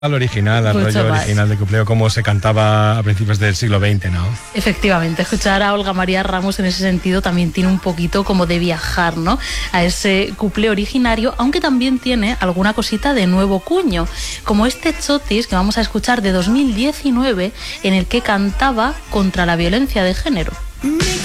Al original, al Mucho rollo más. original de Cupleo, como se cantaba a principios del siglo XX, ¿no? Efectivamente, escuchar a Olga María Ramos en ese sentido también tiene un poquito como de viajar, ¿no?, a ese cuplé originario, aunque también tiene alguna cosita de nuevo cuño, como este Chotis que vamos a escuchar de 2019, en el que cantaba contra la violencia de género.